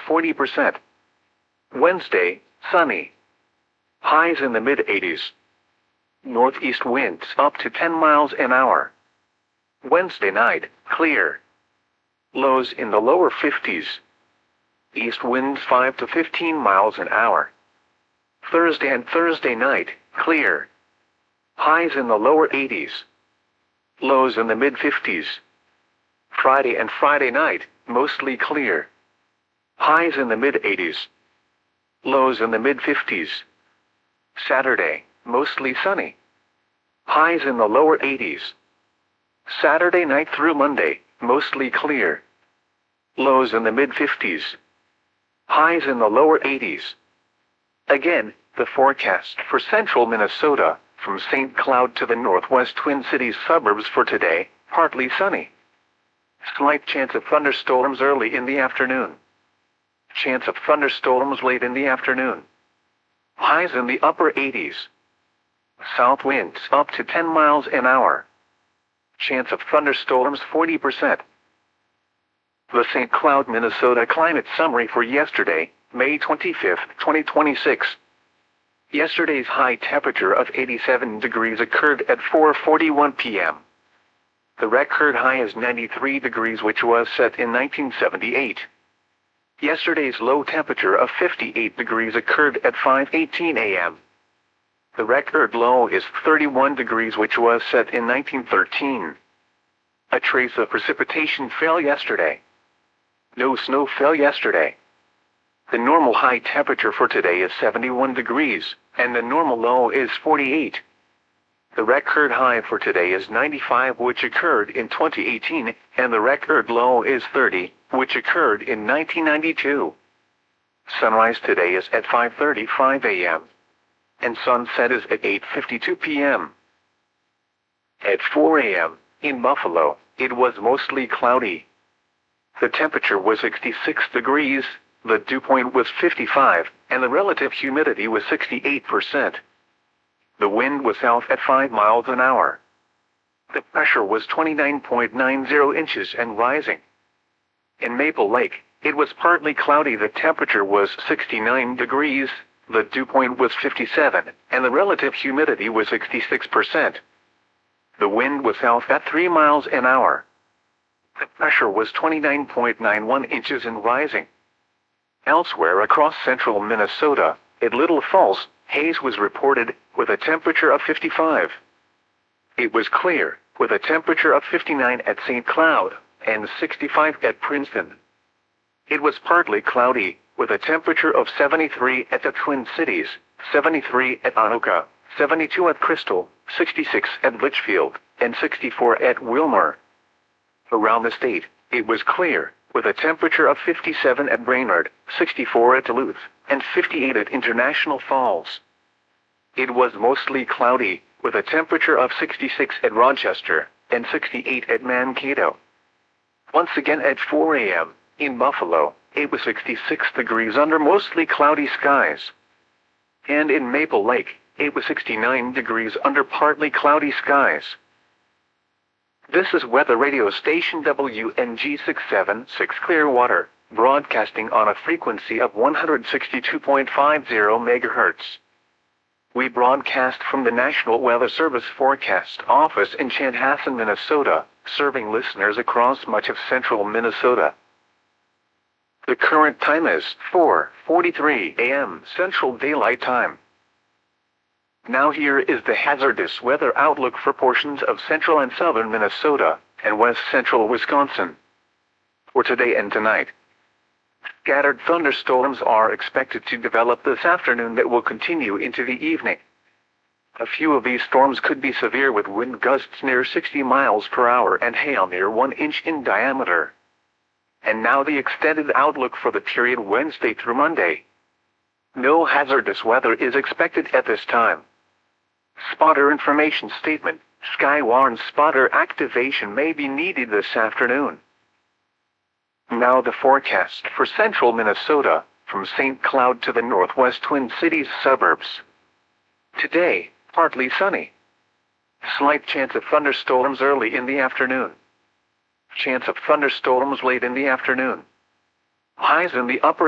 40%. Wednesday, sunny. Highs in the mid-80s. Northeast winds up to 10 miles an hour. Wednesday night, clear. Lows in the lower 50s. East winds 5 to 15 miles an hour. Thursday and Thursday night, clear. Highs in the lower 80s. Lows in the mid-50s. Friday and Friday night, mostly clear. Highs in the mid-80s. Lows in the mid-50s. Saturday, mostly sunny. Highs in the lower 80s. Saturday night through Monday, mostly clear. Lows in the mid-50s. Highs in the lower 80s. Again, the forecast for central Minnesota, from St. Cloud to the northwest Twin Cities suburbs for today, partly sunny. Slight chance of thunderstorms early in the afternoon. Chance of thunderstorms late in the afternoon. Highs in the upper 80s. South winds up to 10 miles an hour. Chance of thunderstorms 40%. The St. Cloud, Minnesota climate summary for yesterday, May 25, 2026. Yesterday's high temperature of 87 degrees occurred at 4:41 p.m. The record high is 93 degrees, which was set in 1978. Yesterday's low temperature of 58 degrees occurred at 5:18 a.m. The record low is 31 degrees, which was set in 1913. A trace of precipitation fell yesterday. No snow fell yesterday. The normal high temperature for today is 71 degrees, and the normal low is 48. The record high for today is 95, which occurred in 2018, and the record low is 30, which occurred in 1992. Sunrise today is at 5:35 a.m. and sunset is at 8:52 p.m. At 4 a.m., in Buffalo, it was mostly cloudy. The temperature was 66 degrees, the dew point was 55, and the relative humidity was 68%. The wind was south at 5 miles an hour. The pressure was 29.90 inches and rising. In Maple Lake, it was partly cloudy. The temperature was 69 degrees, the dew point was 57, and the relative humidity was 66%. The wind was south at 3 miles an hour. The pressure was 29.91 inches and rising. Elsewhere across central Minnesota, at Little Falls, haze was reported, with a temperature of 55. It was clear, with a temperature of 59 at St. Cloud, and 65 at Princeton. It was partly cloudy, with a temperature of 73 at the Twin Cities, 73 at Anoka, 72 at Crystal, 66 at Litchfield, and 64 at Wilmer. Around the state, it was clear, with a temperature of 57 at Brainerd, 64 at Duluth, and 58 at International Falls. It was mostly cloudy, with a temperature of 66 at Rochester, and 68 at Mankato. Once again at 4 a.m., in Buffalo, it was 66 degrees under mostly cloudy skies. And in Maple Lake, it was 69 degrees under partly cloudy skies. This is weather radio station WNG 676 Clearwater, broadcasting on a frequency of 162.50 MHz. We broadcast from the National Weather Service Forecast Office in Chanhassen, Minnesota, serving listeners across much of central Minnesota. The current time is 4:43 a.m. Central Daylight Time. Now here is the hazardous weather outlook for portions of central and southern Minnesota, and west central Wisconsin. For today and tonight, scattered thunderstorms are expected to develop this afternoon that will continue into the evening. A few of these storms could be severe, with wind gusts near 60 miles per hour and hail near 1 inch in diameter. And now the extended outlook for the period Wednesday through Monday. No hazardous weather is expected at this time. Spotter information statement: Skywarn spotter activation may be needed this afternoon. Now the forecast for central Minnesota, from St. Cloud to the northwest Twin Cities suburbs. Today, partly sunny. Slight chance of thunderstorms early in the afternoon. Chance of thunderstorms late in the afternoon. Highs in the upper